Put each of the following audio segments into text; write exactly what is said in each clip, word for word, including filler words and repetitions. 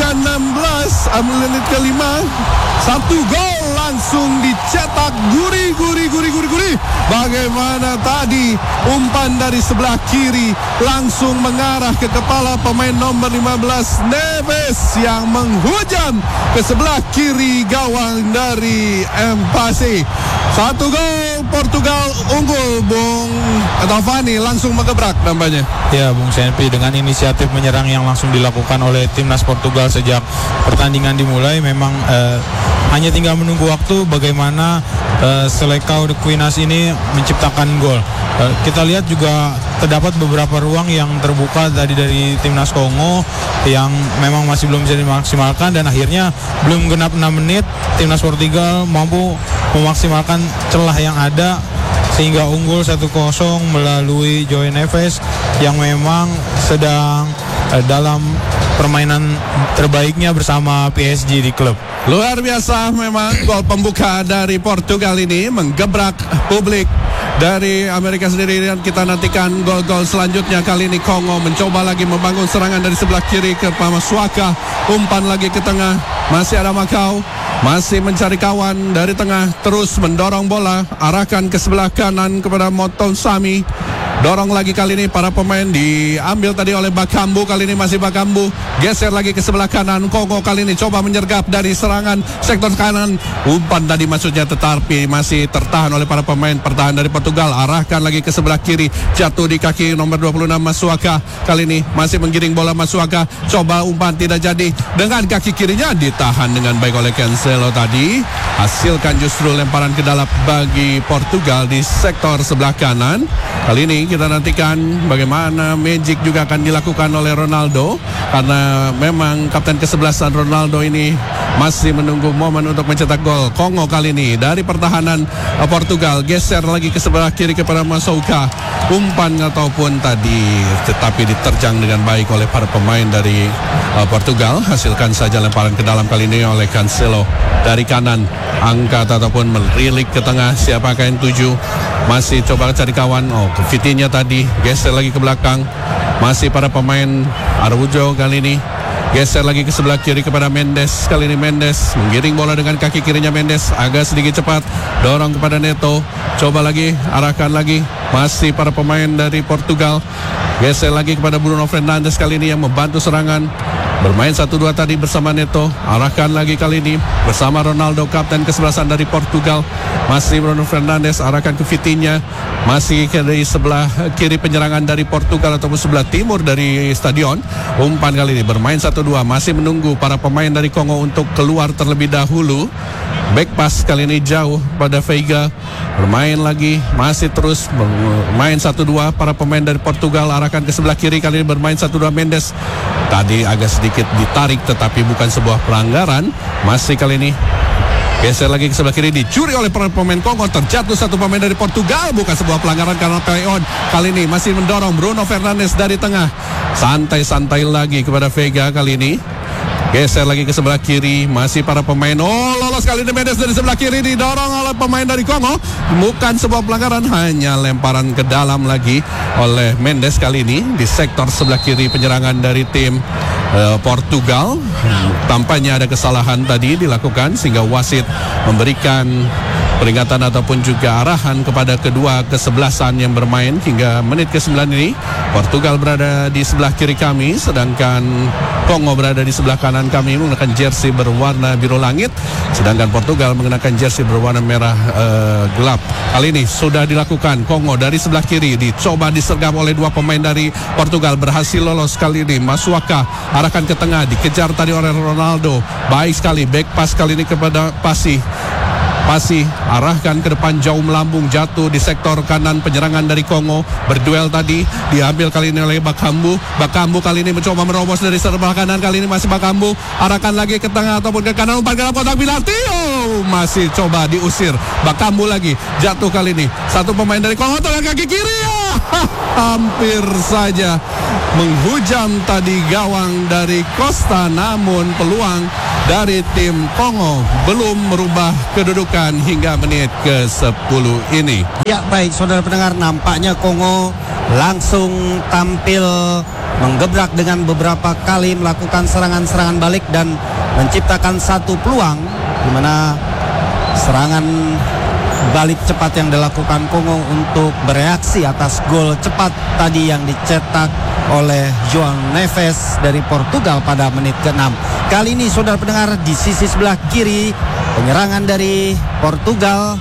ke enam belas, menit kelima, satu gol langsung dicetak. Guri, guri, guri, guri, guri. Bagaimana tadi umpan dari sebelah kiri langsung mengarah ke kepala pemain nomor lima belas Neves yang menghujam ke sebelah kiri gawang dari Embasi. Satu gol, Portugal unggul. Bung Taufani langsung mengebrak nampaknya. Ya, Bung Senpi, dengan inisiatif menyerang yang langsung dilakukan oleh timnas Portugal sejak pertandingan dimulai, memang eh, hanya tinggal menunggu waktu bagaimana uh, Selecao de Quinas ini menciptakan gol. Uh, kita lihat juga terdapat beberapa ruang yang terbuka tadi dari timnas Kongo yang memang masih belum bisa dimaksimalkan, dan akhirnya belum genap enam menit timnas Portugal mampu memaksimalkan celah yang ada sehingga unggul satu kosong melalui João Neves yang memang sedang uh, dalam permainan terbaiknya bersama P S G di klub. Luar biasa memang gol pembuka dari Portugal ini menggebrak publik dari Amerika sendiri, dan kita nantikan gol-gol selanjutnya. Kali ini Kongo mencoba lagi membangun serangan dari sebelah kiri ke Masuaka, umpan lagi ke tengah, masih ada Macau, masih mencari kawan dari tengah, terus mendorong bola, arahkan ke sebelah kanan kepada Motosami. Dorong lagi kali ini para pemain, diambil tadi oleh Bakambu. Kali ini masih Bakambu, geser lagi ke sebelah kanan. Kongo kali ini coba menyergap dari serangan sektor kanan. Umpan tadi maksudnya, tetapi masih tertahan oleh para pemain pertahanan dari Portugal. Arahkan lagi ke sebelah kiri, jatuh di kaki nomor dua puluh enam Masuaka. Kali ini masih menggiring bola Masuaka, coba umpan tidak jadi. Dengan kaki kirinya ditahan dengan baik oleh Cancelo tadi. Hasilkan justru lemparan ke dalam bagi Portugal di sektor sebelah kanan. Kali ini kita nantikan bagaimana magic juga akan dilakukan oleh Ronaldo, karena memang kapten kesebelasan Ronaldo ini masih menunggu momen untuk mencetak gol. Kongo kali ini dari pertahanan Portugal geser lagi ke sebelah kiri kepada Masuaka. Umpan ataupun tadi tetapi diterjang dengan baik oleh para pemain dari uh, Portugal. Hasilkan saja lemparan ke dalam kali ini oleh Cancelo dari kanan, angkat ataupun merilik ke tengah. Siapakah yang tuju? Masih coba cari kawan. Oh, ke Vitinha tadi geser lagi ke belakang. Masih para pemain Araujo kali ini geser lagi ke sebelah kiri kepada Mendes. Kali ini Mendes menggiring bola dengan kaki kirinya. Mendes agak sedikit cepat, dorong kepada Neto, coba lagi, arahkan lagi. Masih para pemain dari Portugal geser lagi kepada Bruno Fernandes kali ini yang membantu serangan. Bermain satu dua tadi bersama Neto, arahkan lagi kali ini bersama Ronaldo, kapten kesebelasan dari Portugal. Masih Bruno Fernandes, arahkan ke Vitinha. Masih dari sebelah kiri penyerangan dari Portugal ataupun sebelah timur dari stadion. Umpan kali ini bermain satu dua, masih menunggu para pemain dari Kongo untuk keluar terlebih dahulu. Back pass kali ini jauh pada Veiga. Bermain lagi, masih terus bermain satu dua para pemain dari Portugal, arahkan ke sebelah kiri. Kali ini bermain satu dua Mendes. Tadi agak sedikit ditarik tetapi bukan sebuah pelanggaran. Masih kali ini geser lagi ke sebelah kiri, dicuri oleh para pemain Kongo. Terjatuh satu pemain dari Portugal, bukan sebuah pelanggaran karena play on. Kali ini masih mendorong Bruno Fernandes dari tengah. Santai-santai lagi kepada Veiga kali ini. Geser lagi ke sebelah kiri, masih para pemain. Oh, lolos kali ini Mendes dari sebelah kiri, didorong oleh pemain dari Kongo. Bukan sebuah pelanggaran, hanya lemparan ke dalam lagi oleh Mendes kali ini di sektor sebelah kiri penyerangan dari tim uh, Portugal. Tampaknya ada kesalahan tadi dilakukan sehingga wasit memberikan peringatan ataupun juga arahan kepada kedua kesebelasan yang bermain hingga menit ke sembilan ini. Portugal berada di sebelah kiri kami, sedangkan Kongo berada di sebelah kanan kami menggunakan jersey berwarna biru langit, sedangkan Portugal mengenakan jersey berwarna merah uh, gelap. Kali ini sudah dilakukan. Kongo dari sebelah kiri dicoba disergap oleh dua pemain dari Portugal, berhasil lolos kali ini. Masuaka arahkan ke tengah, dikejar tadi oleh Ronaldo. Baik sekali back pass kali ini kepada Pasi. Pasi arahkan ke depan, jauh melambung, jatuh di sektor kanan penyerangan dari Kongo. Berduel tadi, diambil kali ini oleh Bakambu. Bakambu kali ini mencoba merobos dari sebelah kanan. Kali ini masih Bakambu, arahkan lagi ke tengah ataupun ke kanan, umpan ke dalam kotak penalti. Oh, masih coba diusir. Bakambu lagi, jatuh kali ini. Satu pemain dari Kongo dengan kaki kiri. Hampir saja menghujam tadi gawang dari Costa, namun peluang dari tim Kongo belum merubah kedudukan hingga menit ke sepuluh ini. Ya baik saudara pendengar, nampaknya Kongo langsung tampil menggebrak dengan beberapa kali melakukan serangan-serangan balik dan menciptakan satu peluang di mana serangan balik cepat yang dilakukan Kongo untuk bereaksi atas gol cepat tadi yang dicetak oleh João Neves dari Portugal pada menit keenam. Kali ini saudara pendengar, di sisi sebelah kiri penyerangan dari Portugal,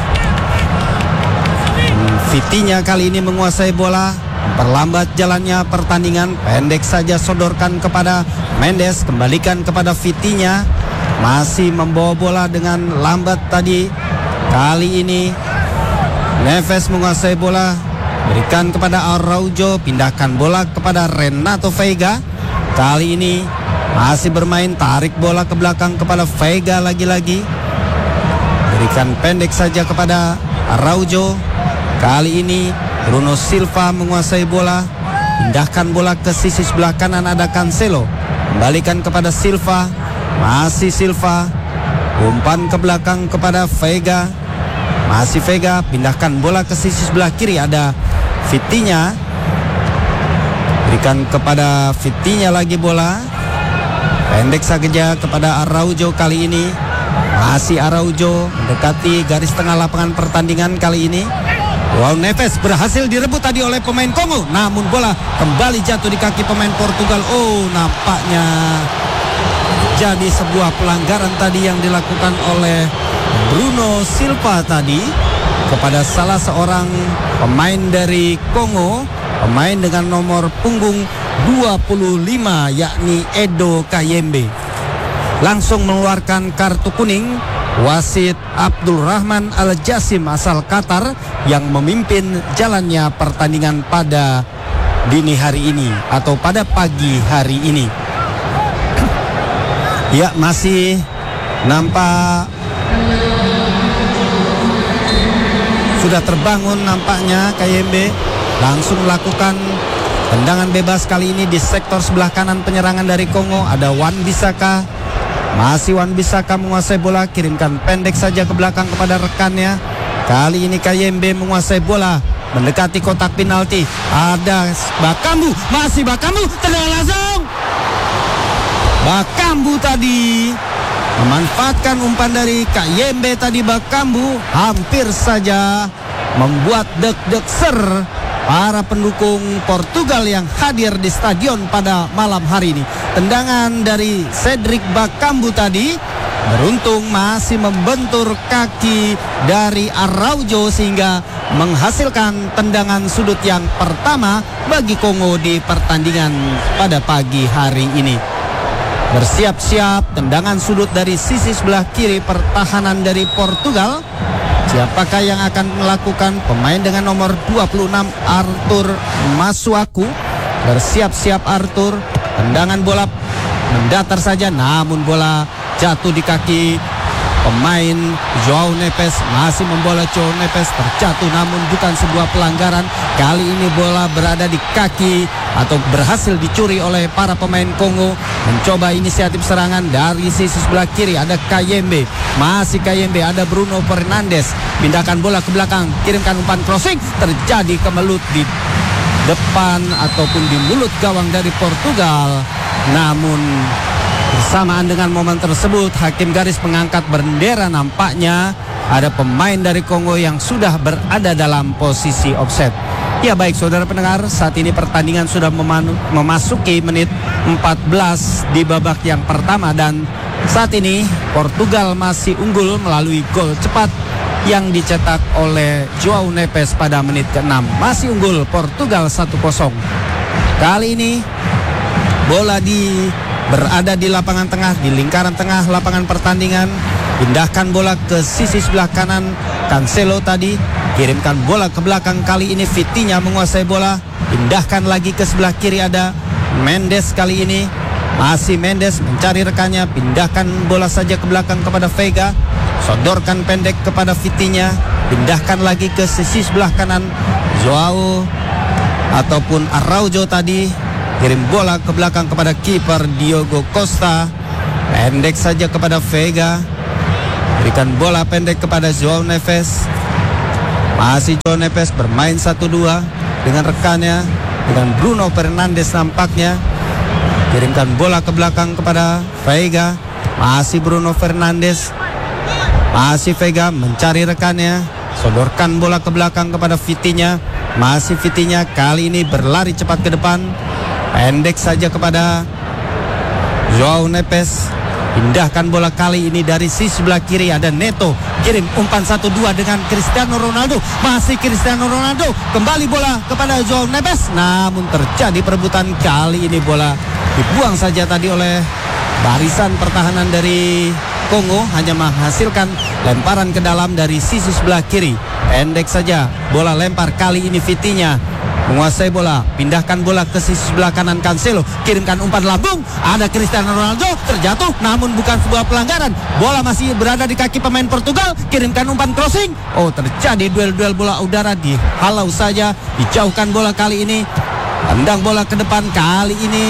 Vitinha kali ini menguasai bola, memperlambat jalannya pertandingan. Pendek saja sodorkan kepada Mendes, kembalikan kepada Vitinha, masih membawa bola dengan lambat tadi. Kali ini Neves menguasai bola, berikan kepada Araujo, pindahkan bola kepada Renato Veiga. Kali ini masih bermain, tarik bola ke belakang kepada Veiga lagi-lagi, berikan pendek saja kepada Araujo. Kali ini Bruno Silva menguasai bola, pindahkan bola ke sisi sebelah kanan, ada Cancelo, kembalikan kepada Silva, masih Silva, umpan ke belakang kepada Veiga, masih Veiga, pindahkan bola ke sisi sebelah kiri, ada Vitinha, berikan kepada Vitinha lagi bola, pendek saja kepada Araujo. Kali ini masih Araujo mendekati garis tengah lapangan pertandingan. Kali ini João Neves berhasil direbut tadi oleh pemain Kongo, namun bola kembali jatuh di kaki pemain Portugal. Oh, nampaknya jadi sebuah pelanggaran tadi yang dilakukan oleh Bruno Silva tadi kepada salah seorang pemain dari Kongo, pemain dengan nomor punggung dua puluh lima, yakni Edo Kayembe. Langsung mengeluarkan kartu kuning wasit Abdul Rahman Al Jasim asal Qatar yang memimpin jalannya pertandingan pada dini hari ini atau pada pagi hari ini. Ya, masih nampak sudah terbangun nampaknya Kayembe, langsung melakukan tendangan bebas kali ini di sektor sebelah kanan penyerangan dari Kongo. Ada Wan-Bissaka, masih Wan-Bissaka menguasai bola, kirimkan pendek saja ke belakang kepada rekannya. Kali ini Kayembe menguasai bola, mendekati kotak penalti. Ada Bakambu, masih Bakambu, tendangan langsung. Bakambu tadi memanfaatkan umpan dari Kayembe tadi. Bakambu hampir saja membuat deg-deg ser para pendukung Portugal yang hadir di stadion pada malam hari ini. Tendangan dari Cedric Bakambu tadi beruntung masih membentur kaki dari Araujo sehingga menghasilkan tendangan sudut yang pertama bagi Kongo di pertandingan pada pagi hari ini. Bersiap-siap tendangan sudut dari sisi sebelah kiri pertahanan dari Portugal. Siapakah yang akan melakukan? Pemain dengan nomor dua puluh enam, Arthur Masuaku. Bersiap-siap Arthur. Tendangan bola mendatar saja, namun bola jatuh di kaki pemain João Neves. Masih membola João Neves, terjatuh namun bukan sebuah pelanggaran. Kali ini bola berada di kaki atau berhasil dicuri oleh para pemain Kongo. Mencoba inisiatif serangan dari sisi sebelah kiri, ada Kayembe, masih Kayembe, ada Bruno Fernandes, pindahkan bola ke belakang, kirimkan umpan crossing, terjadi kemelut di depan ataupun di mulut gawang dari Portugal. Namun bersamaan dengan momen tersebut, hakim garis mengangkat bendera. Nampaknya ada pemain dari Kongo yang sudah berada dalam posisi offside. Ya baik saudara pendengar, saat ini pertandingan sudah memanu, memasuki menit empat belas di babak yang pertama, dan saat ini Portugal masih unggul melalui gol cepat yang dicetak oleh João Neves pada menit keenam. Masih unggul Portugal satu kosong. Kali ini bola di berada di lapangan tengah, di lingkaran tengah lapangan pertandingan. Pindahkan bola ke sisi sebelah kanan, Cancelo tadi, kirimkan bola ke belakang. Kali ini Vitinha menguasai bola, pindahkan lagi ke sebelah kiri, ada Mendes. Kali ini masih Mendes mencari rekannya, pindahkan bola saja ke belakang kepada Veiga, sodorkan pendek kepada Vitinha, pindahkan lagi ke sisi sebelah kanan, João ataupun Araujo tadi, kirim bola ke belakang kepada kiper Diogo Costa, pendek saja kepada Veiga, berikan bola pendek kepada João Neves. Masih João Neves bermain satu dua dengan rekannya, dengan Bruno Fernandes nampaknya. Kirimkan bola ke belakang kepada Vega. Masih Bruno Fernandes. Masih Vega mencari rekannya. Sodorkan bola ke belakang kepada Vitinha. Masih Vitinha, kali ini berlari cepat ke depan. Pendek saja kepada Joao Neves. Pindahkan bola kali ini dari sisi sebelah kiri, ada Neto. Kirim umpan satu dua dengan Cristiano Ronaldo. Masih Cristiano Ronaldo. Kembali bola kepada Joao Neves. Namun terjadi perebutan, kali ini bola dibuang saja tadi oleh barisan pertahanan dari Kongo. Hanya menghasilkan lemparan ke dalam dari sisi sebelah kiri. Pendek saja bola lempar, kali ini Vitinha menguasai bola, pindahkan bola ke sisi sebelah kanan Cancelo, kirimkan umpan lambung, ada Cristiano Ronaldo, terjatuh namun bukan sebuah pelanggaran. Bola masih berada di kaki pemain Portugal, kirimkan umpan crossing. Oh, terjadi duel-duel bola udara, dihalau saja, dijauhkan bola kali ini. Tendang bola ke depan, kali ini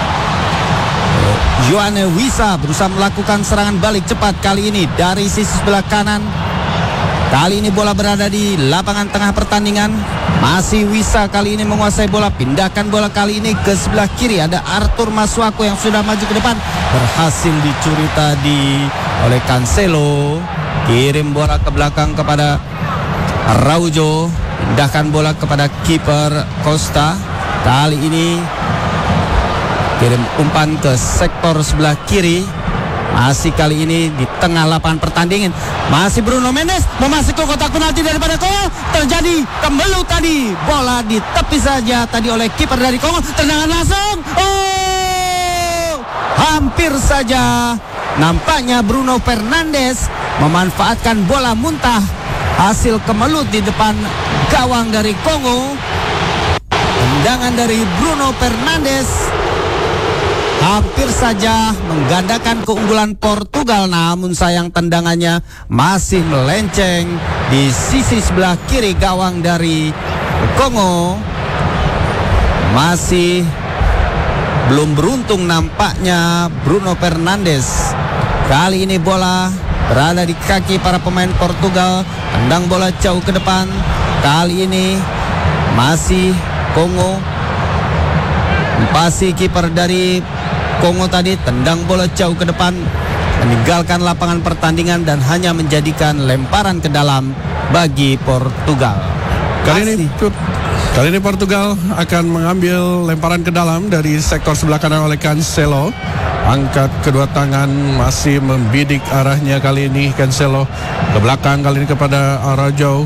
Yoane Wissa berusaha melakukan serangan balik cepat kali ini dari sisi sebelah kanan. Kali ini bola berada di lapangan tengah pertandingan. Masih Wissa kali ini menguasai bola. Pindahkan bola kali ini ke sebelah kiri. Ada Arthur Masuaku yang sudah maju ke depan. Berhasil dicuri tadi oleh Cancelo. Kirim bola ke belakang kepada Araujo. Pindahkan bola kepada kiper Costa. Kali ini kirim umpan ke sektor sebelah kiri. Masih kali ini di tengah lapangan pertandingan. Masih Bruno Mendes memasuki kotak penalti daripada Kongo. Terjadi kemelut tadi. Bola di tepi saja tadi oleh kiper dari Kongo. Tendangan langsung. Oh! Hampir saja. Nampaknya Bruno Fernandes memanfaatkan bola muntah. Hasil kemelut di depan gawang dari Kongo. Tendangan dari Bruno Fernandes hampir saja menggandakan keunggulan Portugal, namun sayang tendangannya masih melenceng di sisi sebelah kiri gawang dari Kongo. Masih belum beruntung nampaknya Bruno Fernandes. Kali ini bola berada di kaki para pemain Portugal. Tendang bola jauh ke depan. Kali ini masih Kongo. Masih kiper dari Kongo tadi tendang bola jauh ke depan, meninggalkan lapangan pertandingan dan hanya menjadikan lemparan ke dalam bagi Portugal. Kali ini kali ini Portugal akan mengambil lemparan ke dalam dari sektor sebelah kanan oleh Cancelo. Angkat kedua tangan, masih membidik arahnya kali ini Cancelo ke belakang, kali ini kepada Araujo.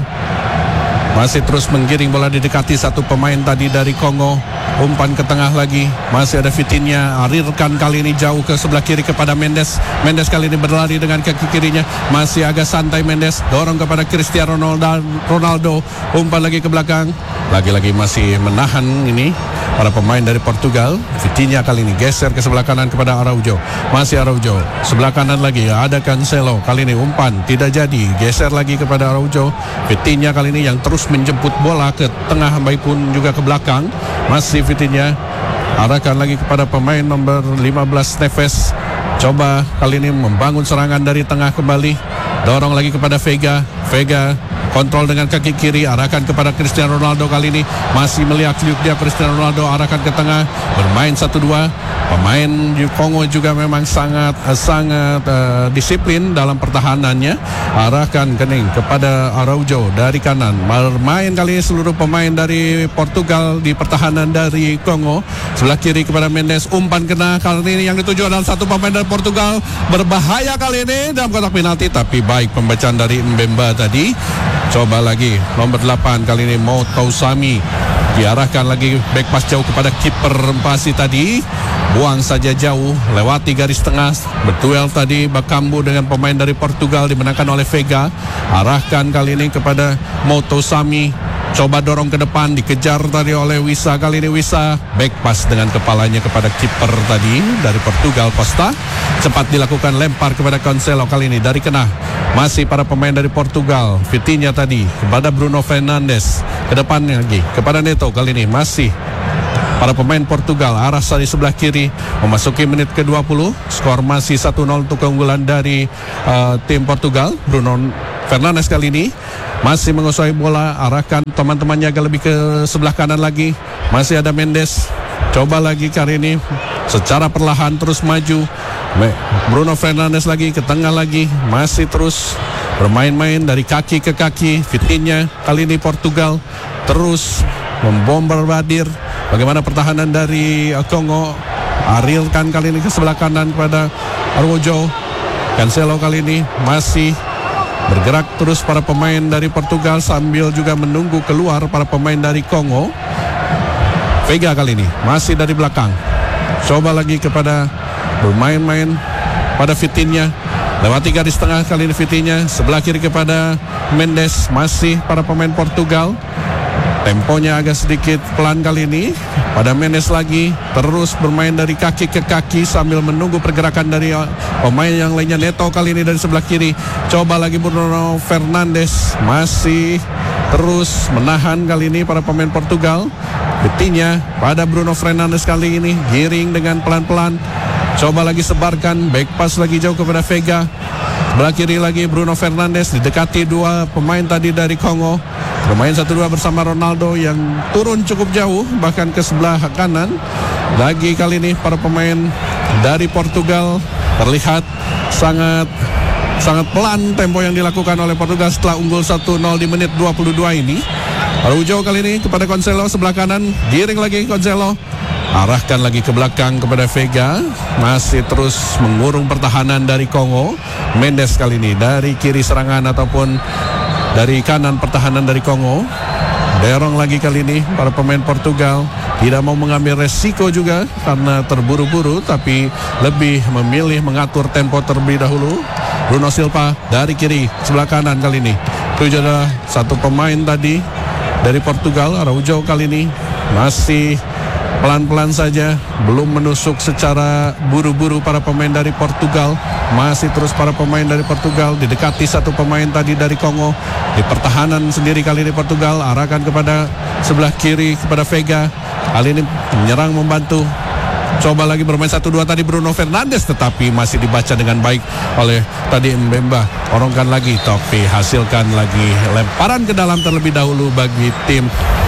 Masih terus menggiring bola, didekati satu pemain tadi dari Kongo. Umpan ke tengah lagi, masih ada Vitinha, arirkan kali ini jauh ke sebelah kiri kepada Mendes. Mendes kali ini berlari dengan kaki kirinya, masih agak santai Mendes, dorong kepada Cristiano Ronaldo. Umpan lagi ke belakang, lagi-lagi masih menahan ini para pemain dari Portugal. Vitinha kali ini geser ke sebelah kanan kepada Araujo. Masih Araujo, sebelah kanan lagi ada Cancelo. Kali ini umpan tidak jadi, geser lagi kepada Araujo. Vitinha kali ini yang terus menjemput bola ke tengah maupun juga ke belakang. Masih Vitinha, arahkan lagi kepada pemain nomor lima belas Neves. Coba kali ini membangun serangan dari tengah kembali. Dorong lagi kepada Vega. Vega kontrol dengan kaki kiri, arahkan kepada Cristiano Ronaldo. Kali ini masih melihat-liuk dia Cristiano Ronaldo, arahkan ke tengah, bermain satu dua. Pemain Kongo juga memang sangat sangat uh, disiplin dalam pertahanannya. Arahkan kening kepada Araujo dari kanan. Bermain kali ini seluruh pemain dari Portugal di pertahanan dari Kongo. Sebelah kiri kepada Mendes, umpan kena. Kali ini yang dituju adalah satu pemain dari Portugal. Berbahaya kali ini dalam kotak penalti, tapi baik pembacaan dari Mbemba tadi. Coba lagi nomor delapan kali ini Mo Tausami, diarahkan lagi back pass jauh kepada kiper Mpasi tadi, buang saja jauh, lewati garis tengah. Berduel tadi Bakambu dengan pemain dari Portugal, dimenangkan oleh Vega. Arahkan kali ini kepada Mo Tausami, coba dorong ke depan, dikejar tadi oleh Wissa. Kali ini Wissa back pass dengan kepalanya kepada kiper tadi dari Portugal, Costa. Cepat dilakukan lempar kepada Cancelo, kali ini dari kena. Masih para pemain dari Portugal. Vitinha tadi kepada Bruno Fernandes, ke depannya lagi kepada Neto. Kali ini masih para pemain Portugal, arah dari sebelah kiri. Memasuki menit ke dua puluh, skor masih satu nol untuk keunggulan dari uh, tim Portugal. Bruno Fernandes kali ini masih menguasai bola, arahkan teman-temannya agak lebih ke sebelah kanan lagi. Masih ada Mendes, coba lagi kali ini secara perlahan terus maju. Bruno Fernandes lagi ke tengah lagi, masih terus bermain-main dari kaki ke kaki. Vitinha kali ini Portugal terus membombardir. Bagaimana pertahanan dari Kongo? Ariel kan kali ini ke sebelah kanan kepada Araujo. Cancelo kali ini masih bergerak terus para pemain dari Portugal sambil juga menunggu keluar para pemain dari Kongo. Vega kali ini masih dari belakang, coba lagi kepada bermain-main pada Vitinha. Lewati garis tengah kali ini Vitinha, sebelah kiri kepada Mendes, masih para pemain Portugal. Temponya agak sedikit pelan kali ini. Pada Mendes lagi, terus bermain dari kaki ke kaki sambil menunggu pergerakan dari pemain yang lainnya. Neto kali ini dari sebelah kiri, coba lagi Bruno Fernandes, masih terus menahan kali ini para pemain Portugal. Vitinha pada Bruno Fernandes kali ini, giring dengan pelan-pelan, coba lagi sebarkan, back pass lagi jauh kepada Vega. Sebelah kiri lagi Bruno Fernandes, didekati dua pemain tadi dari Kongo. Bermain satu dua bersama Ronaldo yang turun cukup jauh, bahkan ke sebelah kanan. Lagi kali ini para pemain dari Portugal terlihat sangat sangat pelan tempo yang dilakukan oleh Portugal setelah unggul satu nol di menit dua puluh dua ini. Araujo kali ini kepada Cancelo sebelah kanan, giring lagi Cancelo, arahkan lagi ke belakang kepada Vega, masih terus mengurung pertahanan dari Kongo. Mendes kali ini dari kiri serangan ataupun dari kanan pertahanan dari Kongo. Derong lagi kali ini para pemain Portugal tidak mau mengambil resiko juga karena terburu-buru, tapi lebih memilih mengatur tempo terlebih dahulu. Bruno Silva dari kiri sebelah kanan kali ini. Itu adalah satu pemain tadi dari Portugal. Araujo kali ini masih pelan-pelan saja, belum menusuk secara buru-buru para pemain dari Portugal. Masih terus para pemain dari Portugal didekati satu pemain tadi dari Kongo. Di pertahanan sendiri kali ini Portugal, arahkan kepada sebelah kiri kepada Vega. Kali ini menyerang membantu. Coba lagi bermain satu dua tadi Bruno Fernandes, tetapi masih dibaca dengan baik oleh tadi Mbemba. Orongkan lagi, tapi hasilkan lagi lemparan ke dalam terlebih dahulu bagi tim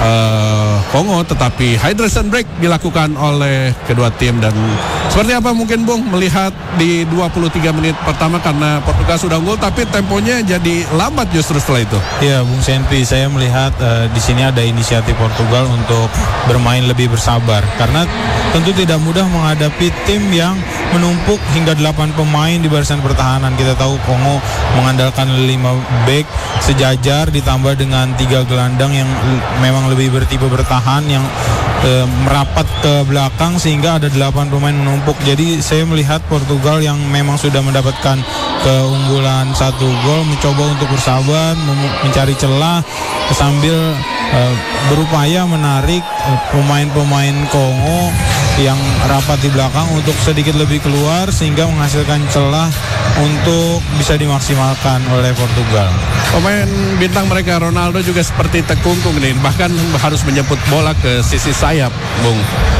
uh, Kongo, tetapi hydration break dilakukan oleh kedua tim. Dan seperti apa mungkin Bung melihat di dua puluh tiga menit pertama, karena Portugal sudah unggul tapi temponya jadi lambat justru setelah itu. Ya Bung Senpi, saya melihat uh, di sini ada inisiatif Portugal untuk bermain lebih bersabar, karena tentu tidak mudah menghadapi tim yang menumpuk hingga delapan pemain di barisan pertahanan. Kita tahu Kongo mengandalkan lima back sejajar ditambah dengan tiga gelandang yang memang lebih bertipe bertahan yang e, merapat ke belakang sehingga ada delapan pemain menumpuk. Jadi saya melihat Portugal yang memang sudah mendapatkan keunggulan satu gol mencoba untuk bersabar, mencari celah sambil e, berupaya menarik e, pemain-pemain Kongo yang rapat di belakang untuk sedikit lebih keluar sehingga menghasilkan celah untuk bisa dimaksimalkan oleh Portugal. Pemain bintang mereka Ronaldo juga seperti tekungkung nih, bahkan harus menjemput bola ke sisi sayap, Bung.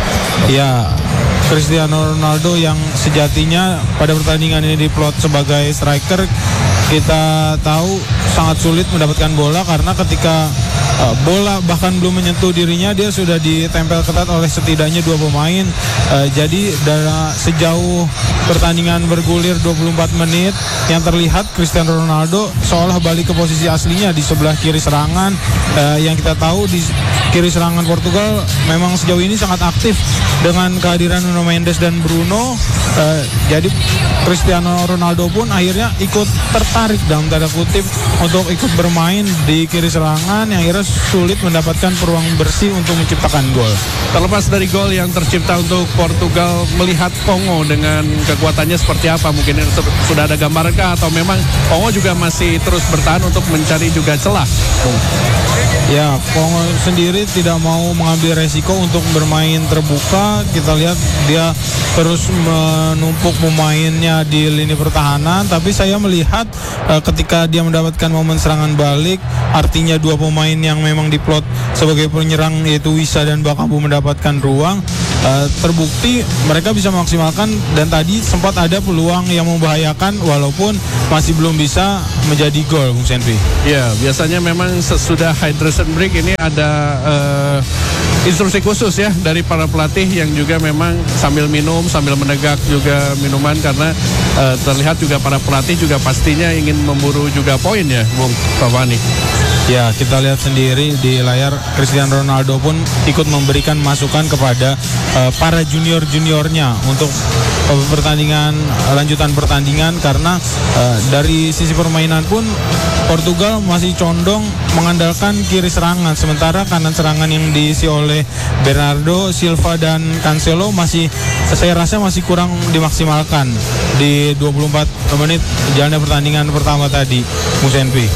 Ya, Cristiano Ronaldo yang sejatinya pada pertandingan ini diplot sebagai striker, kita tahu sangat sulit mendapatkan bola karena ketika Uh, bola bahkan belum menyentuh dirinya dia sudah ditempel ketat oleh setidaknya dua pemain. Uh, jadi dari sejauh pertandingan bergulir dua puluh empat menit yang terlihat Cristiano Ronaldo seolah balik ke posisi aslinya di sebelah kiri serangan. Uh, yang kita tahu di kiri serangan Portugal memang sejauh ini sangat aktif dengan kehadiran Nuno Mendes dan Bruno. Uh, jadi Cristiano Ronaldo pun akhirnya ikut tertarik dalam tanda kutip untuk ikut bermain di kiri serangan yang akhirnya sulit mendapatkan peluang bersih untuk menciptakan gol. Terlepas dari gol yang tercipta untuk Portugal, melihat Kongo dengan kekuatannya seperti apa? Mungkin sudah ada gambaran atau memang Kongo juga masih terus bertahan untuk mencari juga celah? Ya, Kongo sendiri tidak mau mengambil resiko untuk bermain terbuka. Kita lihat dia terus menumpuk pemainnya di lini pertahanan, tapi saya melihat uh, ketika dia mendapatkan momen serangan balik, artinya dua pemain yang memang diplot sebagai penyerang yaitu Wissa dan Bakambu mendapatkan ruang, uh, terbukti mereka bisa maksimalkan, dan tadi sempat ada peluang yang membahayakan walaupun masih belum bisa menjadi gol, Bung Senpi. Ya, biasanya memang sesudah hydration break ini ada uh, instruksi khusus ya dari para pelatih yang juga memang sambil minum, sambil menegak juga minuman, karena uh, terlihat juga para pelatih juga pastinya ingin memburu juga poin ya, Bung Fafani. Ya, kita lihat sendiri di layar Cristiano Ronaldo pun ikut memberikan masukan kepada uh, para junior-juniornya untuk uh, pertandingan lanjutan pertandingan, karena uh, dari sisi permainan pun Portugal masih condong mengandalkan kiri serangan, sementara kanan serangan yang diisi oleh Bernardo Silva dan Cancelo masih, saya rasa masih kurang dimaksimalkan di dua puluh empat menit jalannya pertandingan pertama tadi, Bung Senpi.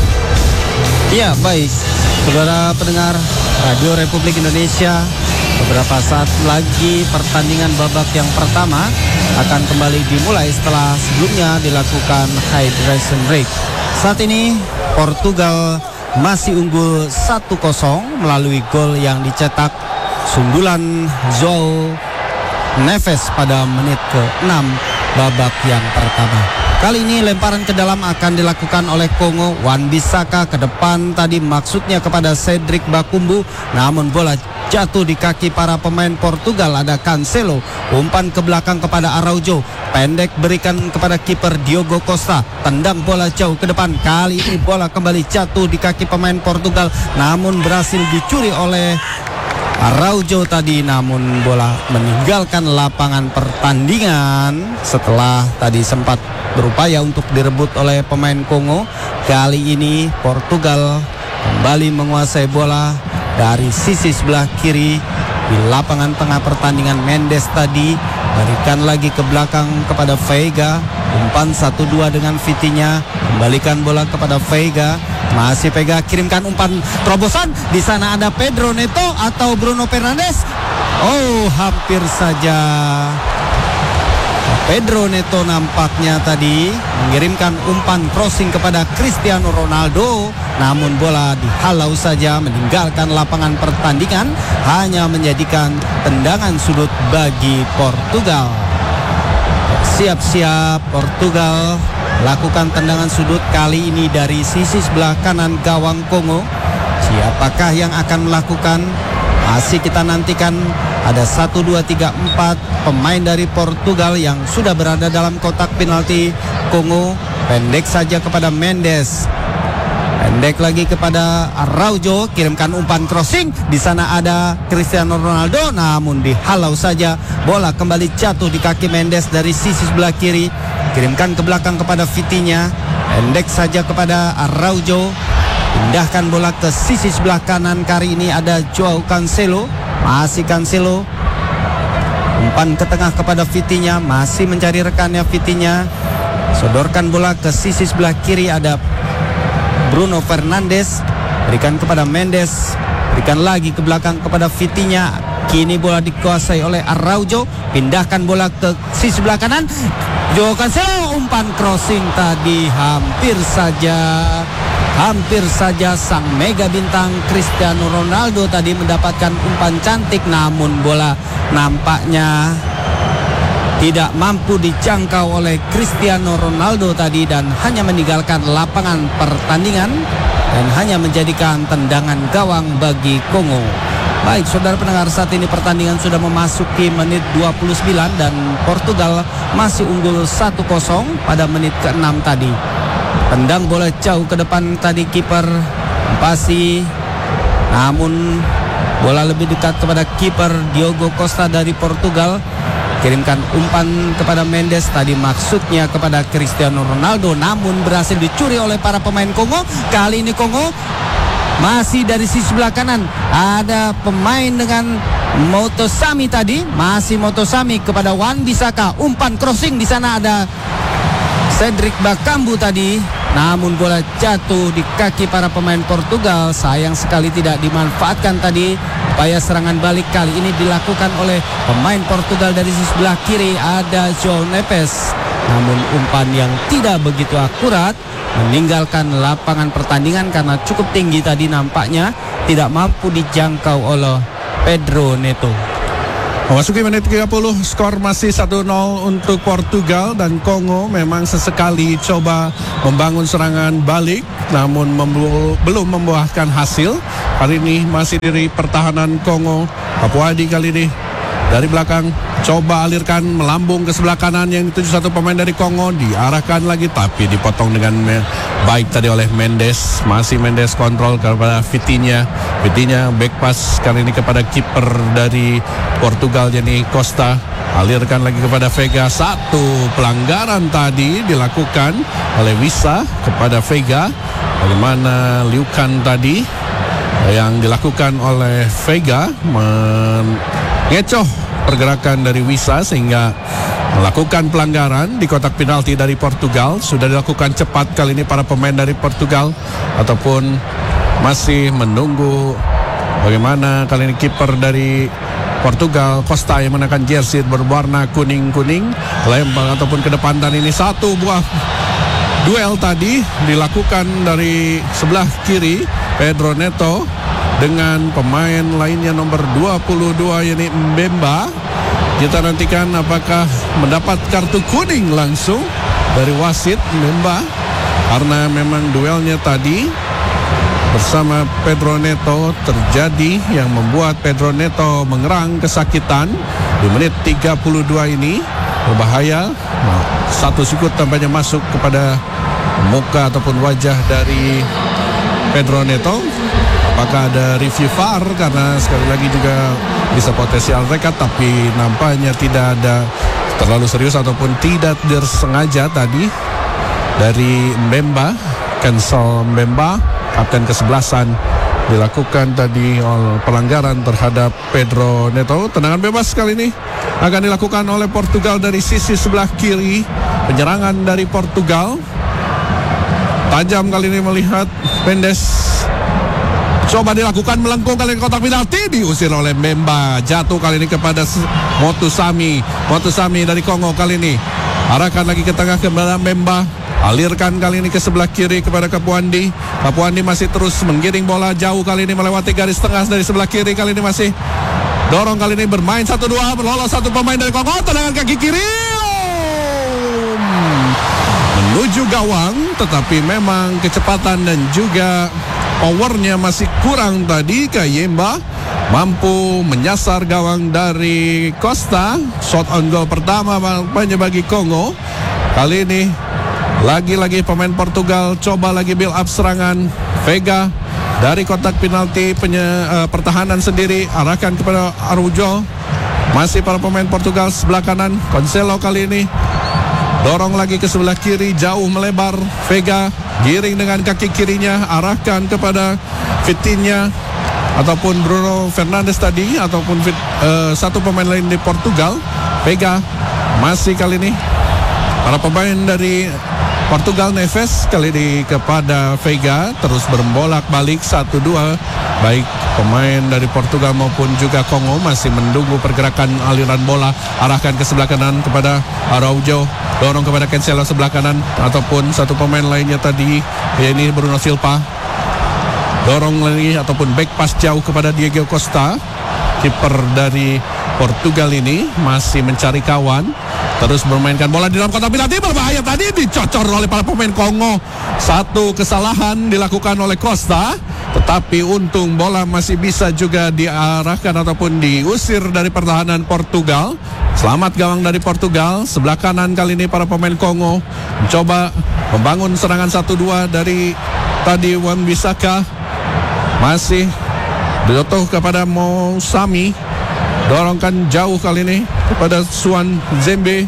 Ya, baik, saudara pendengar Radio Republik Indonesia, beberapa saat lagi pertandingan babak yang pertama akan kembali dimulai setelah sebelumnya dilakukan hydration break. Saat ini Portugal masih unggul satu kosong melalui gol yang dicetak sundulan João Neves pada menit ke enam babak yang pertama. Kali ini lemparan ke dalam akan dilakukan oleh Kongo. Wan-Bissaka ke depan tadi, maksudnya kepada Cedric Bakumbu, namun bola jatuh di kaki para pemain Portugal. Ada Cancelo, umpan ke belakang kepada Araujo, pendek berikan kepada kiper Diogo Costa, tendang bola jauh ke depan. Kali ini bola kembali jatuh di kaki pemain Portugal, namun berhasil dicuri oleh Araujo tadi, namun bola meninggalkan lapangan pertandingan setelah tadi sempat berupaya untuk direbut oleh pemain Kongo. Kali ini Portugal kembali menguasai bola dari sisi sebelah kiri di lapangan tengah pertandingan. Mendes tadi berikan lagi ke belakang kepada Veiga, umpan satu dua dengan Vitinha, kembalikan bola kepada Veiga, masih Veiga kirimkan umpan terobosan. Di sana ada Pedro Neto atau Bruno Fernandes. Oh, hampir saja Pedro Neto nampaknya tadi mengirimkan umpan crossing kepada Cristiano Ronaldo, namun bola dihalau saja meninggalkan lapangan pertandingan, hanya menjadikan tendangan sudut bagi Portugal. Siap-siap Portugal lakukan tendangan sudut kali ini dari sisi sebelah kanan gawang Kongo. Siapakah yang akan melakukan? Masih kita nantikan. Ada satu, dua, tiga, empat pemain dari Portugal yang sudah berada dalam kotak penalti Kongo. Pendek saja kepada Mendes, pendek lagi kepada Araujo, kirimkan umpan crossing. Di sana ada Cristiano Ronaldo, namun dihalau saja. Bola kembali jatuh di kaki Mendes dari sisi sebelah kiri, kirimkan ke belakang kepada Vitinha, pendek saja kepada Araujo, pindahkan bola ke sisi sebelah kanan. Kali ini ada João Cancelo, masih Cancelo, umpan ke tengah kepada Vitinha, masih mencari rekannya Vitinha, sodorkan bola ke sisi sebelah kiri. Ada Bruno Fernandes, berikan kepada Mendes, berikan lagi ke belakang kepada Vitinha. Kini bola dikuasai oleh Araujo, pindahkan bola ke sisi sebelah kanan. João Cancelo, umpan crossing tadi hampir saja Hampir saja sang mega bintang Cristiano Ronaldo tadi mendapatkan umpan cantik, namun bola nampaknya tidak mampu dijangkau oleh Cristiano Ronaldo tadi dan hanya meninggalkan lapangan pertandingan dan hanya menjadikan tendangan gawang bagi Kongo. Baik, saudara pendengar, saat ini pertandingan sudah memasuki menit dua puluh sembilan dan Portugal masih unggul satu kosong pada menit keenam tadi. Tendang bola jauh ke depan tadi kiper Pasi, namun bola lebih dekat kepada kiper Diogo Costa dari Portugal. Kirimkan umpan kepada Mendes, tadi maksudnya kepada Cristiano Ronaldo, namun berhasil dicuri oleh para pemain Kongo. Kali ini Kongo masih dari sisi sebelah kanan, ada pemain dengan Motosami tadi, masih Motosami kepada Wan-Bissaka, umpan crossing. Di sana ada Cedric Bakambu tadi, namun bola jatuh di kaki para pemain Portugal. Sayang sekali tidak dimanfaatkan tadi. Upaya serangan balik kali ini dilakukan oleh pemain Portugal dari sisi sebelah kiri, ada João Neves, namun umpan yang tidak begitu akurat meninggalkan lapangan pertandingan karena cukup tinggi tadi, nampaknya tidak mampu dijangkau oleh Pedro Neto. Memasuki menit tiga puluh, skor masih satu nol untuk Portugal, dan Kongo memang sesekali coba membangun serangan balik namun membu- belum membuahkan hasil. Kali ini masih dari pertahanan Kongo. Kapuadi kali ini dari belakang coba alirkan melambung ke sebelah kanan yang dituju satu pemain dari Kongo, diarahkan lagi tapi dipotong dengan me- baik tadi oleh Mendes. Masih Mendes kontrol kepada Vitinha. Vitinha back pass kali ini kepada kiper dari Portugal yakni Costa. Alirkan lagi kepada Vega. Satu pelanggaran tadi dilakukan oleh Wissa kepada Vega. Bagaimana liukan tadi yang dilakukan oleh Vega mengecoh pergerakan dari Wissa sehingga melakukan pelanggaran di kotak penalti dari Portugal. Sudah dilakukan cepat kali ini para pemain dari Portugal, ataupun masih menunggu bagaimana kali ini kiper dari Portugal Costa yang menekan jersey berwarna kuning-kuning, lempar ataupun ke depan, dan ini satu buah duel tadi dilakukan dari sebelah kiri Pedro Neto dengan pemain lainnya nomor dua puluh dua yakni Mbemba. Kita nantikan apakah mendapat kartu kuning langsung dari wasit Mbemba, karena memang duelnya tadi bersama Pedro Neto terjadi yang membuat Pedro Neto mengerang kesakitan di menit tiga puluh dua ini. Berbahaya. Nah, satu sikut tampaknya masuk kepada muka ataupun wajah dari Pedro Neto. Apakah ada review V A R, karena sekali lagi juga bisa potensial rekat, tapi nampaknya tidak ada terlalu serius ataupun tidak tersengaja tadi dari Mbemba. Cancel Mbemba, kapten kesebelasan, dilakukan tadi oleh pelanggaran terhadap Pedro Neto. Tendangan bebas kali ini akan dilakukan oleh Portugal dari sisi sebelah kiri. Penyerangan dari Portugal tajam kali ini melihat Mendes. Coba dilakukan melengkung kali ini kotak penalti, diusir oleh Mbemba. Jatuh kali ini kepada Motusami. Motusami dari Kongo kali ini arahkan lagi ke tengah kepada Mbemba. Alirkan kali ini ke sebelah kiri kepada Kapuandi. Kapuandi masih terus menggiring bola jauh kali ini melewati garis tengah dari sebelah kiri. Kali ini masih dorong kali ini bermain satu dua, lolos satu pemain dari Kongo. Tendangan kaki kiri menuju gawang, tetapi memang kecepatan dan juga powernya masih kurang tadi. Kayemba mampu menyasar gawang dari Costa. Shot on goal pertama banyak bagi Kongo. Kali ini lagi-lagi pemain Portugal coba lagi build up serangan. Vega dari kotak penalti penye, uh, pertahanan sendiri arahkan kepada Araujo. Masih para pemain Portugal sebelah kanan. Cancelo kali ini dorong lagi ke sebelah kiri, jauh melebar. Vega giring dengan kaki kirinya, arahkan kepada Vitinha ataupun Bruno Fernandes tadi, ataupun fit, uh, satu pemain lain di Portugal. Vega masih kali ini para pemain dari Portugal. Neves kali ini kepada Vega, terus berbolak balik satu dua. Baik pemain dari Portugal maupun juga Kongo masih menunggu pergerakan aliran bola. Arahkan ke sebelah kanan kepada Araujo, dorong kepada Cancelo sebelah kanan, ataupun satu pemain lainnya tadi yakni Bruno Silva. Dorong lagi ataupun back pass jauh kepada Diego Costa. Kiper dari Portugal ini masih mencari kawan, terus bermainkan bola di dalam kotak penalti. Berbahaya tadi, dicocor oleh para pemain Kongo. Satu kesalahan dilakukan oleh Costa, tetapi untung bola masih bisa juga diarahkan ataupun diusir dari pertahanan Portugal. Selamat gawang dari Portugal. Sebelah kanan kali ini para pemain Kongo mencoba membangun serangan satu dua dari tadi Wan-Bissaka. Masih jatuh kepada Mousami. Dorongkan jauh kali ini kepada Suan Zembe.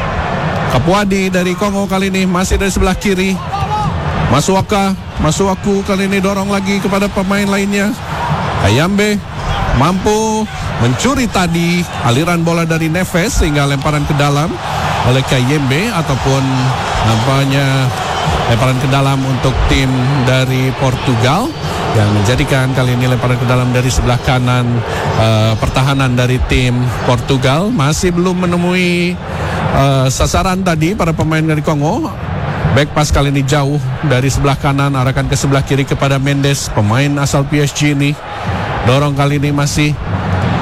Kapuadi dari Kongo kali ini masih dari sebelah kiri. Masuaka, Masuaku kali ini dorong lagi kepada pemain lainnya. Kayambe mampu mencuri tadi aliran bola dari Neves sehingga lemparan ke dalam oleh Kayembe, ataupun nampaknya lemparan ke dalam untuk tim dari Portugal, yang menjadikan kali ini lemparan ke dalam dari sebelah kanan uh, pertahanan dari tim Portugal. Masih belum menemui uh, sasaran tadi para pemain dari Kongo. Back pass kali ini jauh dari sebelah kanan, arahkan ke sebelah kiri kepada Mendes, pemain asal P S G ini. Dorong kali ini masih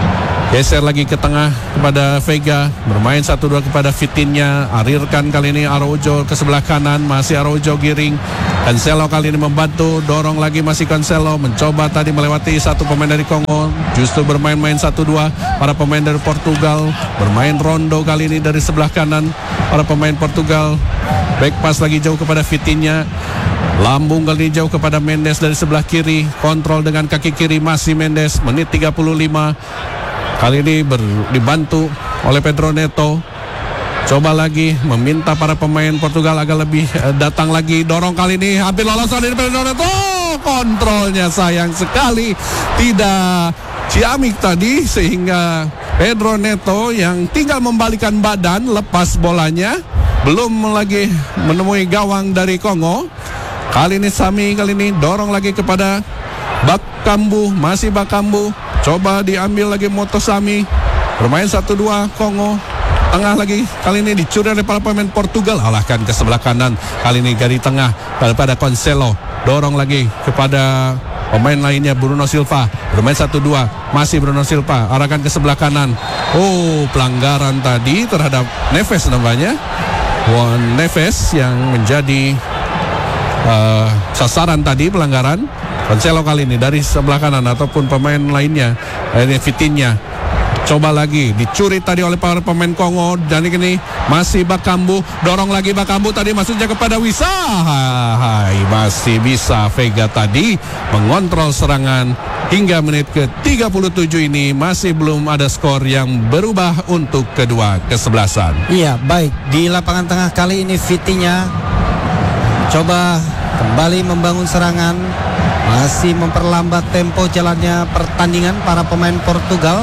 Geser lagi ke tengah kepada Vega. Bermain satu dua kepada Vitinha. Arirkan kali ini Araujo ke sebelah kanan. Masih Araujo giring. Cancelo kali ini membantu. Dorong lagi masih Cancelo. Mencoba tadi melewati satu pemain dari Kongo. Justru bermain-main satu dua para pemain dari Portugal. Bermain rondo kali ini dari sebelah kanan para pemain Portugal. Back pass lagi jauh kepada Vitinha. Lambung kali ini jauh kepada Mendes dari sebelah kiri. Kontrol dengan kaki kiri masih Mendes. Menit tiga puluh lima. Kali ini ber, dibantu oleh Pedro Neto. Coba lagi meminta para pemain Portugal agak lebih eh, datang lagi. Dorong kali ini hampir lolos dari Pedro Neto. Kontrolnya sayang sekali tidak ciamik tadi, sehingga Pedro Neto yang tinggal membalikan badan lepas bolanya. Belum lagi menemui gawang dari Kongo. Kali ini Sami kali ini dorong lagi kepada Bakambu. Masih Bakambu. Coba diambil lagi Motosami. Bermain satu dua Kongo. Tengah lagi. Kali ini dicuri oleh para pemain Portugal. Alahkan ke sebelah kanan. Kali ini dari tengah pada Cancelo. Dorong lagi kepada pemain lainnya Bruno Silva. Bermain satu dua. Masih Bruno Silva. Arahkan ke sebelah kanan. Oh, pelanggaran tadi terhadap Neves namanya. Juan Neves yang menjadi uh, sasaran tadi pelanggaran. Cancelo kali ini dari sebelah kanan ataupun pemain lainnya, ini Vitinha. Coba lagi dicuri tadi oleh para pemain Kongo. Dan ini masih Bakambu. Dorong lagi Bakambu tadi maksudnya kepada Wisa. Hai, masih bisa Vega tadi mengontrol serangan. Hingga menit ke tiga puluh tujuh ini masih belum ada skor yang berubah untuk kedua kesebelasan. Iya, baik. Di lapangan tengah kali ini Vitinha coba kembali membangun serangan. Masih memperlambat tempo jalannya pertandingan para pemain Portugal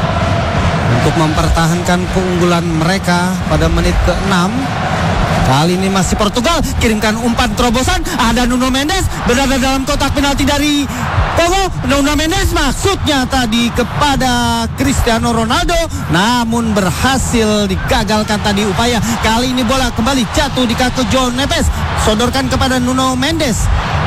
untuk mempertahankan keunggulan mereka pada menit ke enam. Kali ini masih Portugal, kirimkan umpan terobosan. Ada Nuno Mendes berada dalam kotak penalti dari Kongo. Nuno Mendes maksudnya tadi kepada Cristiano Ronaldo, namun berhasil digagalkan tadi upaya. Kali ini bola kembali jatuh di kaki João Neves. Sodorkan kepada Nuno Mendes.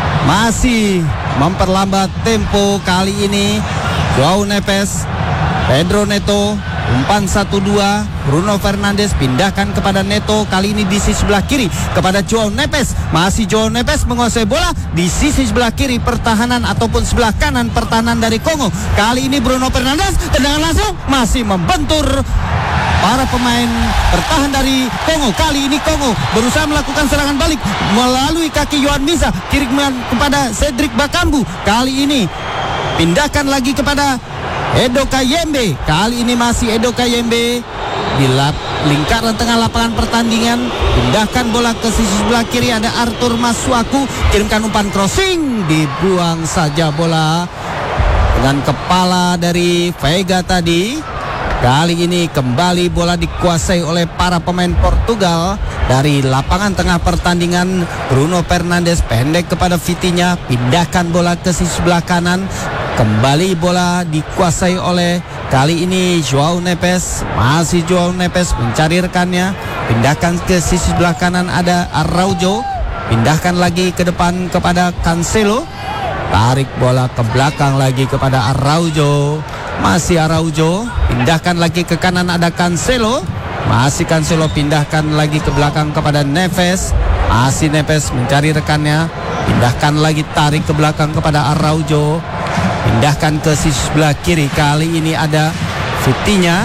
Masih memperlambat tempo kali ini João Neves. Pedro Neto, umpan satu dua. Bruno Fernandes pindahkan kepada Neto. Kali ini di sisi sebelah kiri kepada João Neves. Masih João Neves menguasai bola di sisi sebelah kiri pertahanan ataupun sebelah kanan pertahanan dari Kongo. Kali ini Bruno Fernandes, tendangan langsung masih membentur para pemain bertahan dari Kongo. Kali ini Kongo berusaha melakukan serangan balik melalui kaki Yohan Wissa. Kiriman kepada Cedric Bakambu. Kali ini pindahkan lagi kepada Edo Kayembe. Kali ini masih Edo Kayembe di lap, lingkaran tengah lapangan pertandingan. Pindahkan bola ke sisi sebelah kiri. Ada Arthur Masuaku. Kirimkan umpan crossing. Dibuang saja bola dengan kepala dari Vega tadi. Kali ini kembali bola dikuasai oleh para pemain Portugal. Dari lapangan tengah pertandingan, Bruno Fernandes pendek kepada Vitinha. Pindahkan bola ke sisi sebelah kanan. Kembali bola dikuasai oleh kali ini João Neves. Masih João Neves mencari rekannya. Pindahkan ke sisi sebelah kanan ada Araujo. Pindahkan lagi ke depan kepada Cancelo. Tarik bola ke belakang lagi kepada Araujo. Masih Araujo. Pindahkan lagi ke kanan ada Cancelo. Masih Cancelo pindahkan lagi ke belakang kepada Neves. Masih Neves mencari rekannya. Pindahkan lagi tarik ke belakang kepada Araujo. Pindahkan ke sisi sebelah kiri. Kali ini ada Vitinha.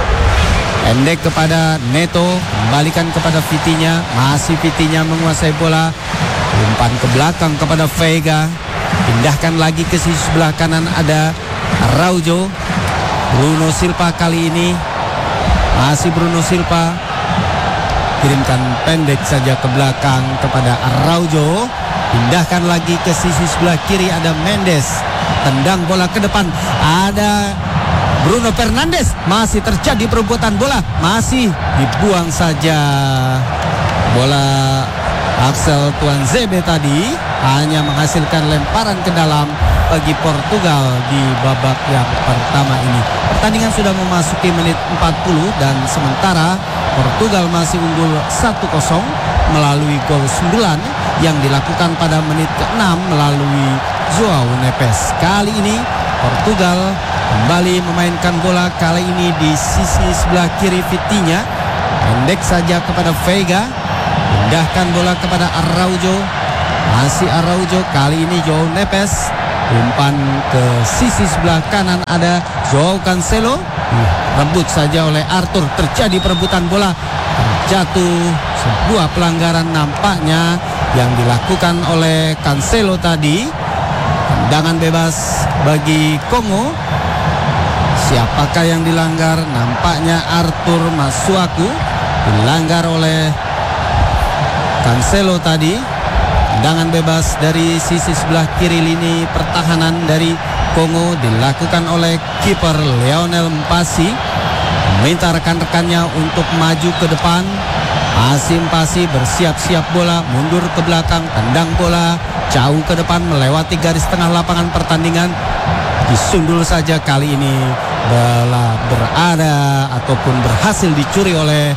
Pendek kepada Neto. Kembalikan kepada Vitinha. Masih Vitinha menguasai bola. Umpan ke belakang kepada Vega. Pindahkan lagi ke sisi sebelah kanan ada Araujo. Bruno Silva kali ini. Masih Bruno Silva. Kirimkan pendek saja ke belakang kepada Araujo. Pindahkan lagi ke sisi sebelah kiri ada Mendes. Tendang bola ke depan. Ada Bruno Fernandes. Masih terjadi perebutan bola. Masih dibuang saja bola. Axel Tuanzebe tadi hanya menghasilkan lemparan ke dalam bagi Portugal di babak yang pertama ini. Pertandingan sudah memasuki menit empat puluh dan sementara Portugal masih unggul satu kosong melalui gol sembilan yang dilakukan pada menit ke enam melalui João Neves. Kali ini Portugal kembali memainkan bola kali ini di sisi sebelah kiri Vitinha. Pendek saja kepada Vega. Pindahkan bola kepada Araujo. Masih Araujo, kali ini Joao Neves. Umpan ke sisi sebelah kanan ada Joao Cancelo. Rebut saja oleh Arthur. Terjadi perebutan bola. Jatuh sebuah pelanggaran nampaknya yang dilakukan oleh Cancelo tadi. Tendangan bebas bagi Kongo. Siapakah yang dilanggar? Nampaknya Arthur Masuaku dilanggar oleh Cancelo tadi. Tendangan bebas dari sisi sebelah kiri lini pertahanan dari Kongo dilakukan oleh kiper Lionel Mpasi. Meminta rekan-rekannya untuk maju ke depan. Masih Mpasi bersiap-siap bola, mundur ke belakang, tendang bola jauh ke depan melewati garis tengah lapangan pertandingan. Disundul saja kali ini bola berada ataupun berhasil dicuri oleh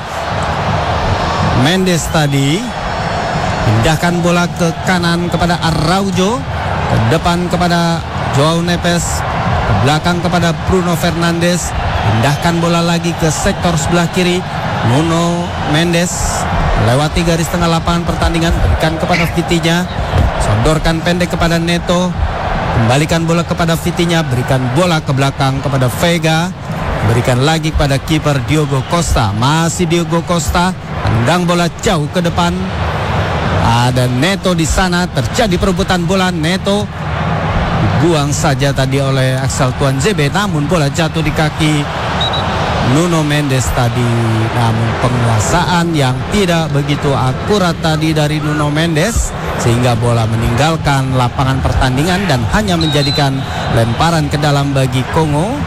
Mendes tadi. Pindahkan bola ke kanan kepada Araujo, ke depan kepada Joao Neves, ke belakang kepada Bruno Fernandes. Pindahkan bola lagi ke sektor sebelah kiri. Nuno Mendes melewati garis tengah lapangan pertandingan, berikan kepada Vitinha, sodorkan pendek kepada Neto. Kembalikan bola kepada Vitinha, berikan bola ke belakang kepada Vega, berikan lagi kepada kiper Diogo Costa. Masih Diogo Costa, tendang bola jauh ke depan. Ada Neto di sana, terjadi perebutan bola. Neto dibuang saja tadi oleh Axel Tuanzebe, namun bola jatuh di kaki Nuno Mendes tadi. Namun penguasaan yang tidak begitu akurat tadi dari Nuno Mendes, sehingga bola meninggalkan lapangan pertandingan dan hanya menjadikan lemparan ke dalam bagi Kongo.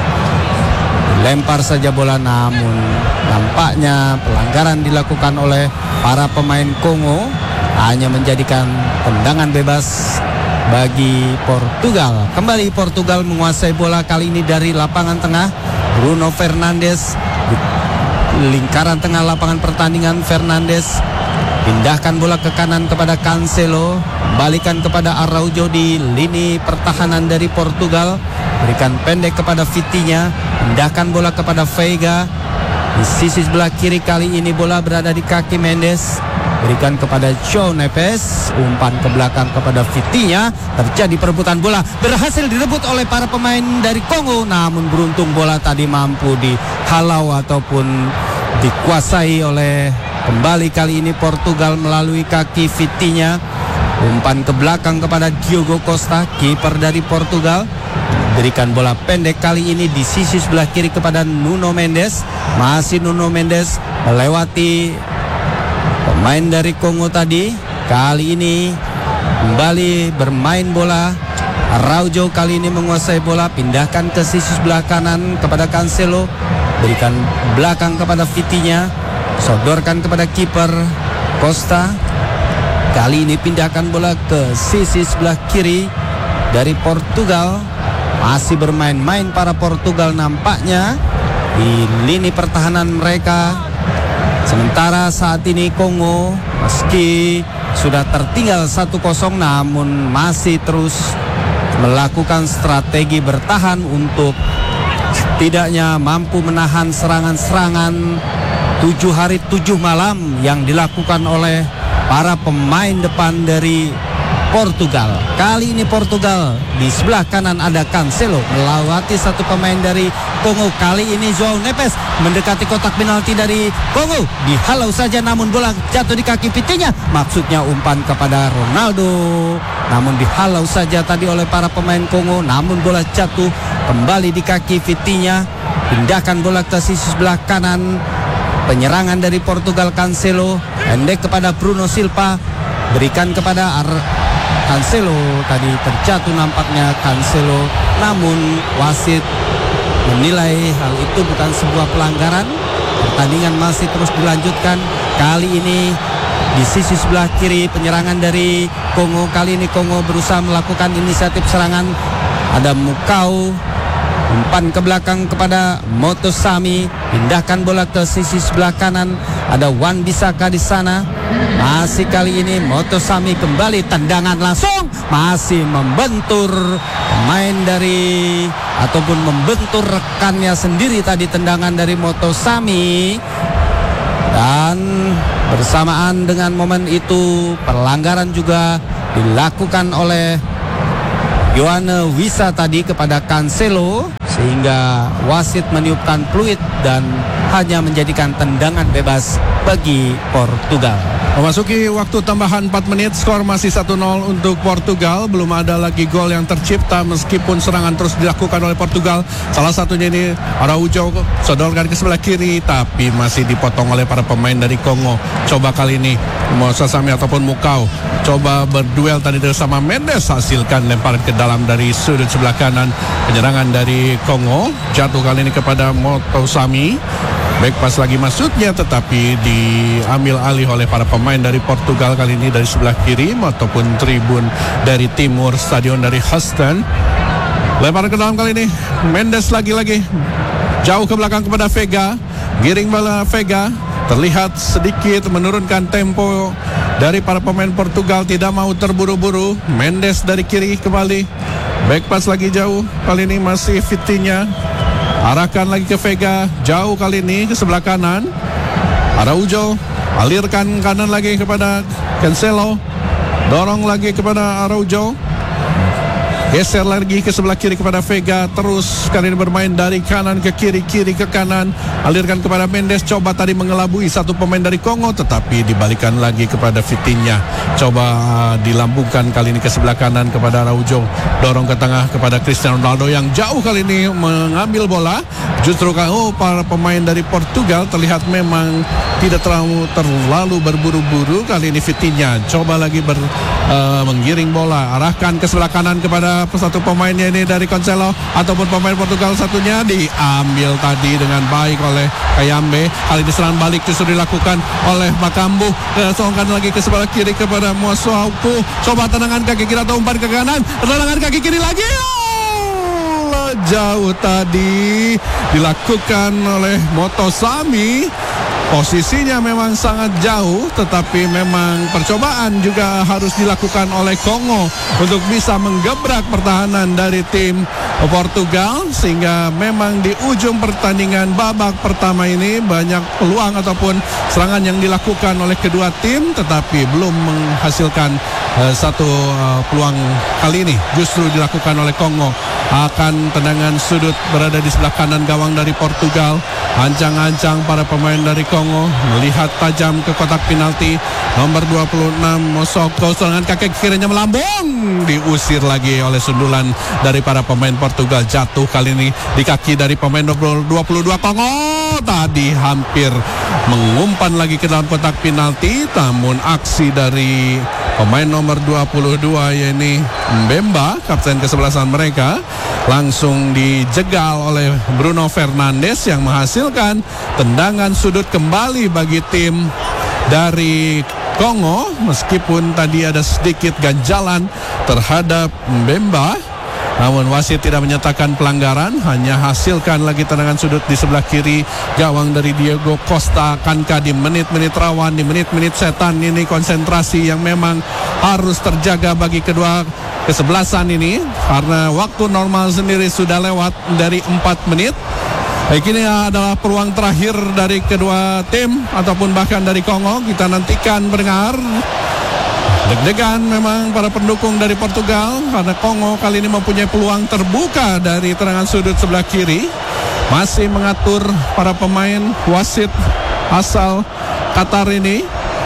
Lempar saja bola, namun nampaknya pelanggaran dilakukan oleh para pemain Kongo, hanya menjadikan tendangan bebas bagi Portugal. Kembali Portugal menguasai bola kali ini dari lapangan tengah. Bruno Fernandes di lingkaran tengah lapangan pertandingan. Fernandes pindahkan bola ke kanan kepada Cancelo, balikan kepada Araujo di lini pertahanan dari Portugal. Berikan pendek kepada Vitinha, pindahkan bola kepada Vega. Di sisi sebelah kiri kali ini bola berada di kaki Mendes. Berikan kepada Joao Neves, umpan ke belakang kepada Vitinha. Terjadi perebutan bola, berhasil direbut oleh para pemain dari Kongo, namun beruntung bola tadi mampu dihalau ataupun dikuasai oleh kembali kali ini Portugal melalui kaki Vitinha. Umpan ke belakang kepada Diogo Costa, kiper dari Portugal. Berikan bola pendek kali ini di sisi sebelah kiri kepada Nuno Mendes. Masih Nuno Mendes melewati pemain dari Kongo tadi. Kali ini kembali bermain bola. Araujo kali ini menguasai bola, pindahkan ke sisi sebelah kanan kepada Cancelo. Berikan belakang kepada Vitinha, sodorkan kepada kiper Costa. Kali ini pindahkan bola ke sisi sebelah kiri dari Portugal. Masih bermain-main para Portugal nampaknya di lini pertahanan mereka. Sementara saat ini Kongo meski sudah tertinggal satu kosong namun masih terus melakukan strategi bertahan untuk setidaknya mampu menahan serangan-serangan tujuh hari tujuh malam yang dilakukan oleh para pemain depan dari Portugal. Kali ini Portugal di sebelah kanan ada Cancelo melewati satu pemain dari Kongo. Kali ini Joao Neves mendekati kotak penalti dari Kongo, dihalau saja namun bola jatuh di kaki Vitinha. Maksudnya umpan kepada Ronaldo, namun dihalau saja tadi oleh para pemain Kongo, namun bola jatuh kembali di kaki Vitinha. Pindahkan bola ke sisi sebelah kanan. Penyerangan dari Portugal, Cancelo pendek kepada Bruno Silva, berikan kepada Ar Cancelo. Tadi terjatuh nampaknya Cancelo, namun wasit menilai hal itu bukan sebuah pelanggaran. Pertandingan masih terus dilanjutkan. Kali ini di sisi sebelah kiri penyerangan dari Kongo. Kali ini Kongo berusaha melakukan inisiatif serangan. Ada Mukau, umpan ke belakang kepada Motosami, pindahkan bola ke sisi sebelah kanan. Ada Wan Bisaka di sana. Masih kali ini Motosami kembali, tendangan langsung masih membentur pemain dari ataupun membentur rekannya sendiri tadi, tendangan dari Motosami. Dan bersamaan dengan momen itu pelanggaran juga dilakukan oleh Yohane Wissa tadi kepada Cancelo, sehingga wasit meniupkan peluit dan hanya menjadikan tendangan bebas bagi Portugal. Memasuki waktu tambahan empat menit, skor masih satu nol untuk Portugal. Belum ada lagi gol yang tercipta meskipun serangan terus dilakukan oleh Portugal. Salah satunya ini Araujo sodorkan ke sebelah kiri, tapi masih dipotong oleh para pemain dari Kongo. Coba kali ini Mosasami ataupun Mukau coba berduel tadi bersama Mendes, hasilkan lemparan ke dalam dari sudut sebelah kanan. Penyerangan dari Kongo jatuh kali ini kepada Motosami. Back pas lagi masuknya, tetapi diambil alih oleh para pemain dari Portugal kali ini dari sebelah kiri ataupun tribun dari timur stadion dari Houston. Lemparan ke dalam kali ini Mendes lagi-lagi jauh ke belakang kepada Vega. Giring bola Vega, terlihat sedikit menurunkan tempo dari para pemain Portugal, tidak mau terburu-buru. Mendes dari kiri kembali, back pass lagi jauh, kali ini masih Vitinha. Arahkan lagi ke Vega, jauh kali ini ke sebelah kanan. Araujo alirkan kanan lagi kepada Cancelo, dorong lagi kepada Araujo, geser lagi ke sebelah kiri kepada Vega. Terus kali ini bermain dari kanan ke kiri, kiri ke kanan, alirkan kepada Mendes. Coba tadi mengelabui satu pemain dari Kongo, tetapi dibalikan lagi kepada Vitinha. Coba uh, dilambungkan kali ini ke sebelah kanan kepada Araujo, dorong ke tengah kepada Cristiano Ronaldo yang jauh kali ini mengambil bola. Justru oh, para pemain dari Portugal terlihat memang tidak terlalu terlalu berburu-buru. Kali ini Vitinha coba lagi ber, uh, menggiring bola, arahkan ke sebelah kanan kepada satu pemainnya ini dari Cancelo ataupun pemain Portugal satunya, diambil tadi dengan baik oleh Kayambe. Kali ini serangan balik justru dilakukan oleh Bakambu, songkan lagi ke sebelah kiri kepada Masuaku. Coba tendangan kaki kiri atau umpan ke kanan, tendangan kaki kiri lagi. Oh, jauh tadi dilakukan oleh Motosami. Posisinya memang sangat jauh, tetapi memang percobaan juga harus dilakukan oleh Kongo untuk bisa menggebrak pertahanan dari tim Portugal, sehingga memang di ujung pertandingan babak pertama ini banyak peluang ataupun serangan yang dilakukan oleh kedua tim, tetapi belum menghasilkan uh, satu uh, peluang. Kali ini justru dilakukan oleh Kongo. Akan tendangan sudut berada di sebelah kanan gawang dari Portugal. Ancang-ancang para pemain dari Kongo, melihat tajam ke kotak penalti. Nomor dua puluh enam Mosoko, serangan kaki kirinya melambung, diusir lagi oleh sundulan dari para pemain Portugal. Jatuh kali ini di kaki dari pemain dua puluh dua Kongo. Tadi hampir mengumpan lagi ke dalam kotak penalti, namun aksi dari pemain nomor dua puluh dua yakni Mbemba, kapten kesebelasan mereka, langsung dijegal oleh Bruno Fernandes yang menghasilkan tendangan sudut kembali bagi tim dari Kongo. Meskipun tadi ada sedikit ganjalan terhadap Mbemba, namun wasit tidak menyatakan pelanggaran, hanya hasilkan lagi tendangan sudut di sebelah kiri gawang dari Diego Costa. Akankah di menit-menit rawan, di menit-menit setan ini konsentrasi yang memang harus terjaga bagi kedua kesebelasan ini, karena waktu normal sendiri sudah lewat dari empat menit. Baik, ini adalah peluang terakhir dari kedua tim ataupun bahkan dari Kongo. Kita nantikan mendengar. Deg-degan memang para pendukung dari Portugal, karena Kongo kali ini mempunyai peluang terbuka dari tendangan sudut sebelah kiri. Masih mengatur para pemain, wasit asal Qatar ini.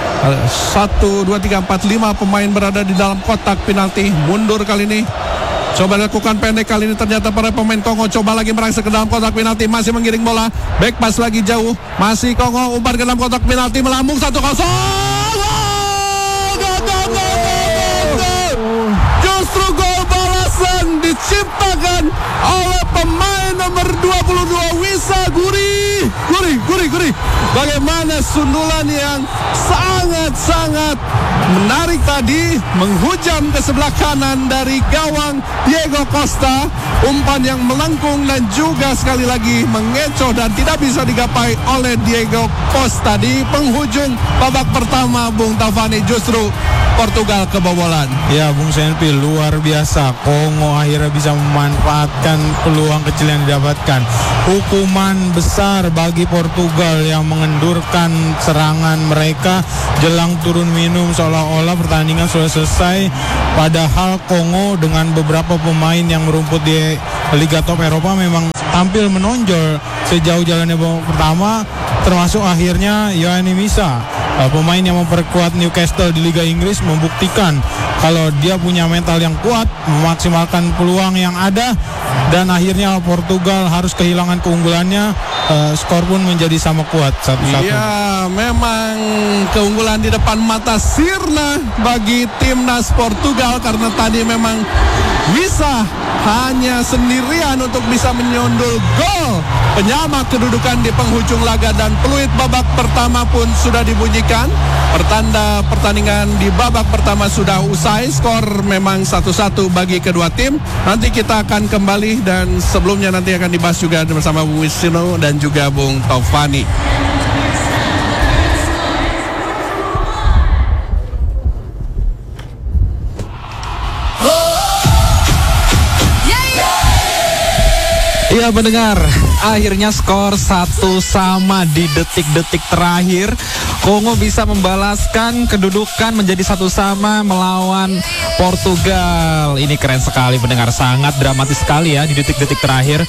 Satu, dua, tiga, empat, lima pemain berada di dalam kotak penalti. Mundur kali ini, coba lakukan pendek kali ini, ternyata para pemain Kongo coba lagi merangsek ke dalam kotak penalti, masih menggiring bola, back pass lagi jauh, masih Kongo umpan ke dalam kotak penalti, melambung satu kosong. Justru gol balasan diciptakan oleh pemain nomor dua puluh dua Wissa. Gurih, gurih, gurih, gurih. Bagaimana sundulan yang sangat-sangat menarik tadi, menghujam ke sebelah kanan dari gawang Diego Costa. Umpan yang melengkung dan juga sekali lagi mengecoh dan tidak bisa digapai oleh Diego Costa. Di penghujung babak pertama, Bung Taufani, justru Portugal kebobolan. Ya, Bung Senpi, luar biasa. Kongo akhirnya bisa memanfaatkan peluang kecil yang didapatkan. Hukuman besar bagi Portugal yang mengendurkan serangan mereka jelang turun minum, seolah-olah pertandingan sudah selesai. Padahal Kongo dengan beberapa pemain yang merumput di Liga Top Eropa memang tampil menonjol sejauh jalannya babak pertama, termasuk akhirnya Yohane Wissa, pemain yang memperkuat Newcastle di Liga Inggris, membuktikan kalau dia punya mental yang kuat, memaksimalkan peluang yang ada, dan akhirnya Portugal harus kehilangan keunggulannya. Uh, skor pun menjadi sama kuat satu-satu. Iya, memang keunggulan di depan mata sirna bagi timnas Portugal karena tadi memang Wissa hanya sendirian untuk bisa menyundul gol penyama kedudukan di penghujung laga, dan peluit babak pertama pun sudah dibunyikan. Pertanda pertandingan di babak pertama sudah usai. Skor memang satu-satu bagi kedua tim. Nanti kita akan kembali, dan sebelumnya nanti akan dibahas juga bersama Bung Wisnu dan juga Bung Taufani. Iya pendengar, akhirnya skor satu sama di detik-detik terakhir. Kongo bisa membalaskan kedudukan menjadi satu sama melawan Portugal. Ini keren sekali pendengar, sangat dramatis sekali ya di detik-detik terakhir.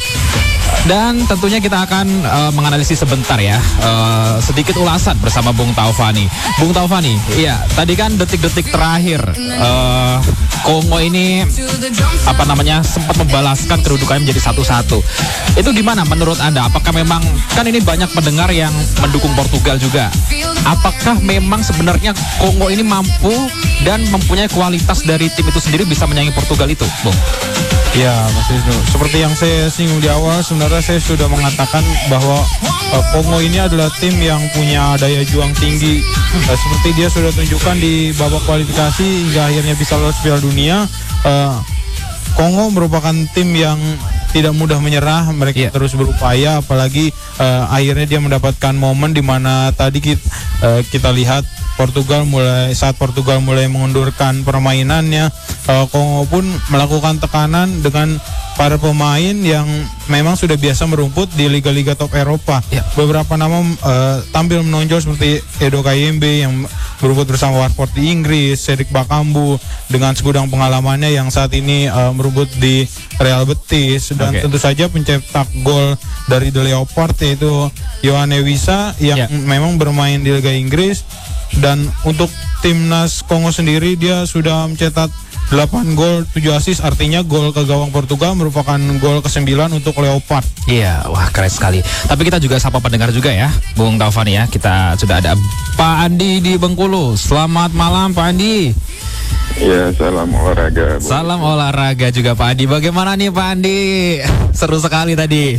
Dan tentunya kita akan uh, menganalisis sebentar ya, uh, sedikit ulasan bersama Bung Taufani. Bung Taufani, iya tadi kan detik-detik terakhir uh, Kongo ini apa namanya sempat membalaskan kedudukannya menjadi satu-satu. Itu gimana menurut Anda? Apakah memang, kan ini banyak pendengar yang mendukung Portugal juga. Apakah memang sebenarnya Kongo ini mampu dan mempunyai kualitas dari tim itu sendiri bisa menyaingi Portugal itu, Bung? Ya, Mas Wisnu, seperti yang saya singgung di awal, sebenarnya saya sudah mengatakan bahwa uh, Kongo ini adalah tim yang punya daya juang tinggi. Uh, seperti dia sudah tunjukkan di babak kualifikasi hingga akhirnya bisa lolos Piala Dunia. Uh, Kongo merupakan tim yang tidak mudah menyerah, mereka yeah. terus berupaya, apalagi uh, akhirnya dia mendapatkan momen di mana tadi kita, uh, kita lihat Portugal mulai saat Portugal mulai mengundurkan permainannya, uh, Kongo pun melakukan tekanan dengan para pemain yang memang sudah biasa merumput di liga-liga top Eropa. Ya. Beberapa nama uh, tampil menonjol seperti Edo Kayembe yang merumput bersama Watford di Inggris, Cedric Bakambu dengan segudang pengalamannya yang saat ini uh, merumput di Real Betis, dan okay. tentu saja pencetak gol dari The Leopard yaitu Yohane Wissa yang ya. memang bermain di Liga Inggris. Dan untuk timnas Kongo sendiri dia sudah mencetak delapan gol, tujuh assist, artinya gol ke gawang Portugal merupakan gol kesembilan untuk Leopard. Iya, wah keren sekali. Tapi kita juga sapa pendengar juga ya, Bung Taufani ya. Kita sudah ada Pak Andi di Bengkulu. Selamat malam Pak Andi. Ya, salam olahraga. Bu. Salam olahraga juga Pak Andi. Bagaimana nih Pak Andi? Seru sekali tadi.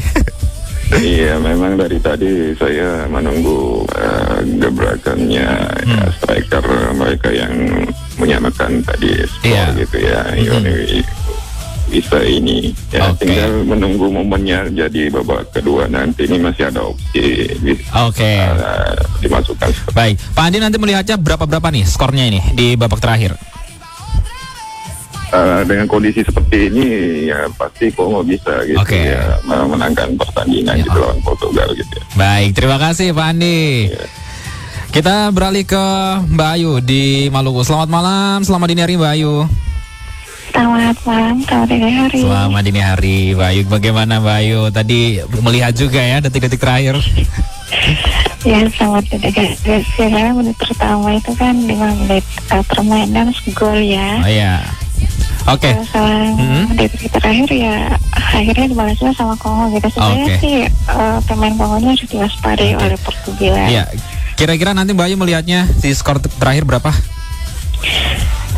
Iya, memang dari tadi saya menunggu uh, gebrakannya hmm. ya, striker mereka yang menyamakan tadi skor yeah. gitu ya. Hmm. Bisa ini ya, okay. tinggal menunggu momennya. Jadi babak kedua nanti ini masih ada opsi okay. uh, dimasukkan. Baik, Pak Andi nanti melihatnya berapa-berapa nih skornya ini di babak terakhir? Uh, dengan kondisi seperti ini ya pasti Kongo bisa gitu okay. ya menangkan pertandingan ya. Gitu lawan Portugal gitu ya. Baik, terima kasih Pak Andi. Ya. Kita beralih ke Mbak Ayu di Maluku. Selamat malam, selamat dini hari Mbak Ayu. Selamat malam, selamat dini hari. Selamat dini hari Mbak Ayu. Bagaimana Mbak Ayu? Tadi melihat juga ya detik-detik terakhir. Ya, selamat detik-detik terakhir. Menit pertama itu kan lima menit uh, permainan gol ya. Oh iya. Oke. Okay. Mm-hmm. Di detik terakhir ya akhirnya dibalasnya sama Kongo gitu. Sebenarnya okay. sih uh, pemain Kongonya harus diwaspadai okay. oleh Portugal. Iya. Kira-kira nanti Mbak Ayu melihatnya di skor terakhir berapa?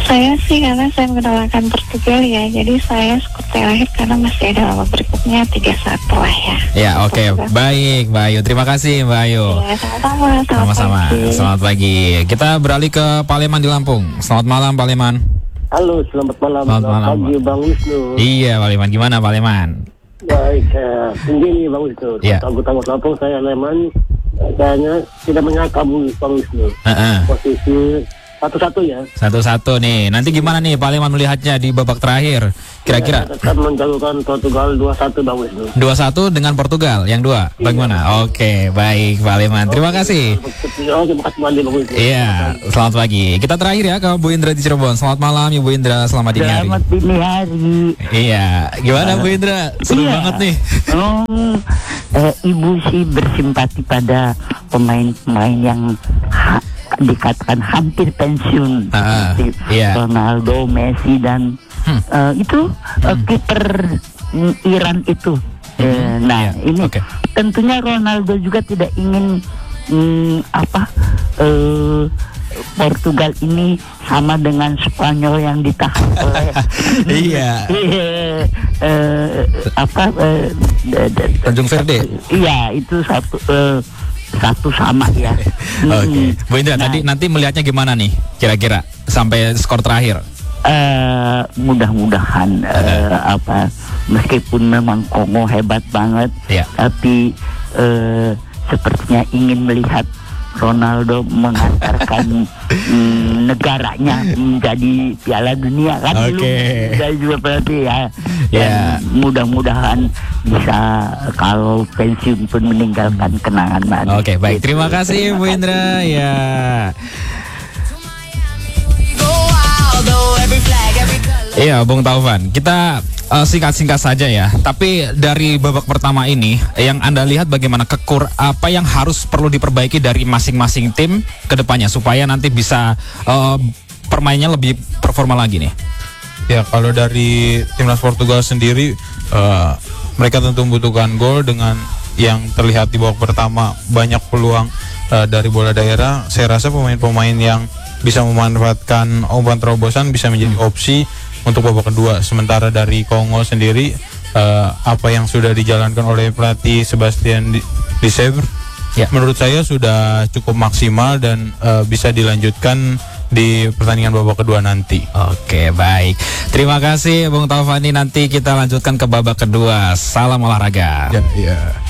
Saya sih karena saya menggunakan Portugal ya, jadi saya skor terakhir karena masih ada babak berikutnya tiga satu lah ya. Ya, oke, okay. Baik Mbak Ayu. Terima kasih Mbak Ayu. Ya, sama-sama. Sama-sama. Selamat pagi. Kita beralih ke Paleman di Lampung. Selamat malam Pak Leman. Halo, selamat malam. Selamat malam pagi Bang Wisnu. Iya Pak Leman, gimana Pak Leman? Baik, uh, begini Bang Wisnu. Ya. Anggota Lampung saya Leman. Kayaknya tidak menyangka Bang Wisnu. Uh-uh. Posisi satu-satu ya. Satu-satu nih. Nanti gimana nih Pak Leman melihatnya di babak terakhir? Kira-kira? Ya, tetap menjagokan Portugal dua satu Bang Wisnu. dua satu dengan Portugal, yang dua. Bagaimana? Iya. Oke, baik Pak Leman. Terima kasih. Oke, terima kasih banyak Bang Wisnu. Iya, selamat pagi. Kita terakhir ya ke Bu Indra di Cirebon. Selamat malam Ibu Indra, selamat dini hari. Selamat dini hari. Iya, gimana Bu Indra? Seru Iya. banget nih. Oh, eh, Ibu sih bersimpati pada pemain-pemain yang ha- dikatakan hampir pensiun, Ah, seperti iya. Ronaldo, Messi dan Hmm. eh, itu eh, kiper mm, Iran itu. Eh, nah, iya. ini Oke. tentunya Ronaldo juga tidak ingin mm, apa eh, Portugal ini sama dengan Spanyol yang ditahan oleh Iya. eh, apa eh, d- d- Tanjung Verde. Iya, itu satu eh, satu sama ya. Oke. Mm. Bu Indra, Nah, tadi nanti melihatnya gimana nih? Kira-kira sampai skor terakhir. eh, mudah-mudahan eh, apa meskipun memang Kongo hebat banget, Iya. tapi eh, sepertinya ingin melihat Ronaldo mengantarkan mm, negaranya menjadi Piala Dunia kan. Oke. Belum saya juga berarti ya. Dan Ya. mudah-mudahan bisa kalau pensiun pun meninggalkan kenangan manis. Oke, baik. Gitu. Terima kasih Bu Indra. Ya. Iya, Bung Taufan. Kita uh, singkat-singkat saja ya. Tapi dari babak pertama ini, yang Anda lihat bagaimana kekur apa yang harus perlu diperbaiki dari masing-masing tim ke depannya supaya nanti bisa uh, permainnya lebih performa lagi nih. Ya, kalau dari timnas Portugal sendiri, eh, mereka tentu membutuhkan gol dengan yang terlihat di babak pertama banyak peluang eh, dari bola daerah. Saya rasa pemain-pemain yang bisa memanfaatkan umpan terobosan bisa menjadi opsi untuk babak kedua. Sementara dari Kongo sendiri, eh, apa yang sudah dijalankan oleh pelatih Sebastian Desabre, Ya. menurut saya sudah cukup maksimal dan eh, bisa dilanjutkan di pertandingan babak kedua nanti. Oke, baik. Terima kasih Bung Taufani. Nanti kita lanjutkan ke babak kedua. Salam olahraga. Ya, ya.